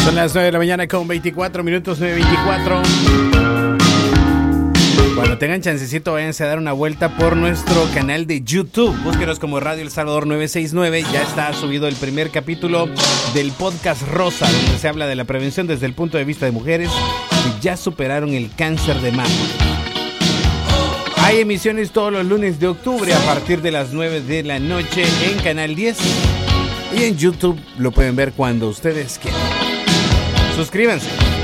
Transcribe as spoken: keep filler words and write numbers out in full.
Son las nueve de la mañana con veinticuatro minutos, nueve veinticuatro. Cuando tengan chancecito, váyanse a dar una vuelta por nuestro canal de YouTube. Búsquenos como Radio El Salvador nueve seis nueve. Ya está subido el primer capítulo del podcast Rosa, donde se habla de la prevención desde el punto de vista de mujeres que ya superaron el cáncer de mama. Hay emisiones todos los lunes de octubre a partir de las nueve de la noche en Canal diez. Y en YouTube lo pueden ver cuando ustedes quieran. Suscríbanse.